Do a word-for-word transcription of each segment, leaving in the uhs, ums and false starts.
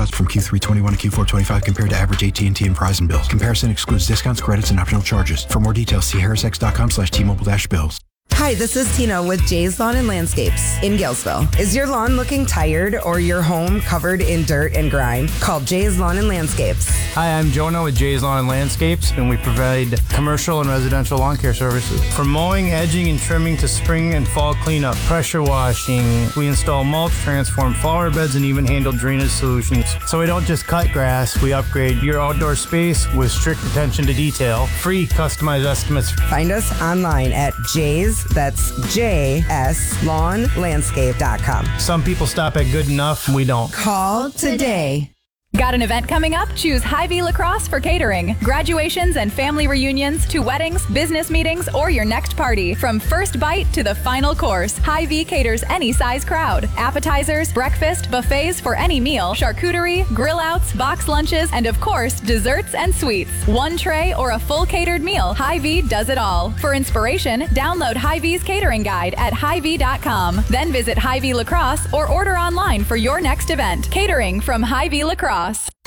snapshots from Q three twenty-one to Q four twenty-five compared to average A T and T and Verizon bills. Comparison excludes discounts, credits, and optional charges. For more details, see harrisx.com slash T-Mobile dash bills. Hi, this is Tina with Jay's Lawn and Landscapes in Gilsville. Is your lawn looking tired or your home covered in dirt and grime? Call Jay's Lawn and Landscapes. Hi, I'm Jonah with Jay's Lawn and Landscapes, and we provide commercial and residential lawn care services. From mowing, edging, and trimming to spring and fall cleanup, pressure washing, we install mulch, transform flower beds, and even handle drainage solutions. So we don't just cut grass, we upgrade your outdoor space with strict attention to detail. Free customized estimates. Find us online at Jay's, that's J S lawn landscape dot com. Some people stop at good enough, we don't. Call today. Got an event coming up? Choose Hy-Vee Lacrosse for catering. Graduations and family reunions to weddings, business meetings, or your next party. From first bite to the final course, Hy-Vee caters any size crowd. Appetizers, breakfast, buffets for any meal, charcuterie, grill outs, box lunches, and of course, desserts and sweets. One tray or a full catered meal, Hy-Vee does it all. For inspiration, download Hy-Vee's catering guide at Hy Vee dot com. Then visit Hy-Vee Lacrosse or order online for your next event. Catering from Hy-Vee Lacrosse.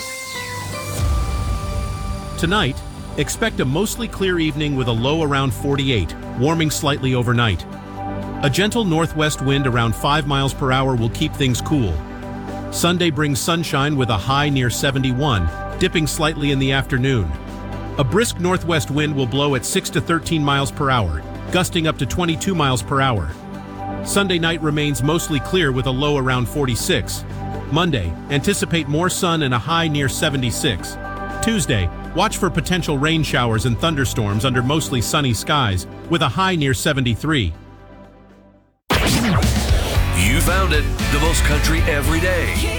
Tonight, expect a mostly clear evening with a low around forty-eight, warming slightly overnight. A gentle northwest wind around five miles per hour will keep things cool. Sunday brings sunshine with a high near seventy-one, dipping slightly in the afternoon. A brisk northwest wind will blow at six to thirteen miles per hour, gusting up to twenty-two miles per hour. Sunday night remains mostly clear with a low around forty-six. Monday, anticipate more sun and a high near seventy-six. Tuesday, watch for potential rain showers and thunderstorms under mostly sunny skies, with a high near seventy-three. You found it, the most country every day.